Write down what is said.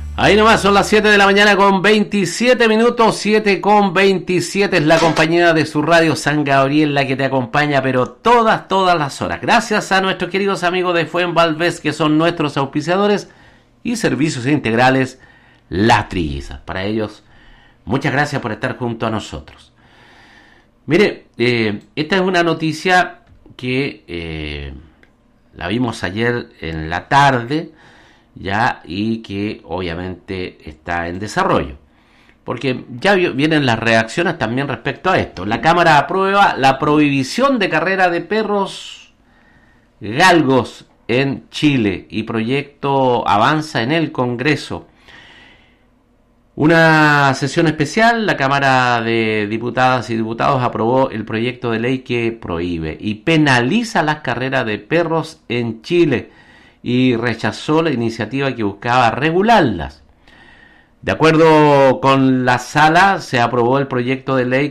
Ahí nomás, son las 7 de la mañana con 27 minutos, 7 con 27 es la compañía de su radio San Gabriel la que te acompaña, pero todas las horas. Gracias a nuestros queridos amigos de Fuenvalves, que son nuestros auspiciadores y servicios integrales La Trilliza. Para ellos, muchas gracias por estar junto a nosotros. Mire, esta es una noticia que la vimos ayer en la tarde, ya, y que obviamente está en desarrollo, porque ya vienen las reacciones también respecto a esto. La Cámara aprueba la prohibición de carrera de perros galgos en Chile y proyecto avanza en el Congreso. Una sesión especial, la Cámara de Diputadas y Diputados aprobó el proyecto de ley que prohíbe y penaliza las carreras de perros en Chile y rechazó la iniciativa que buscaba regularlas. De acuerdo con la sala, se aprobó el proyecto de ley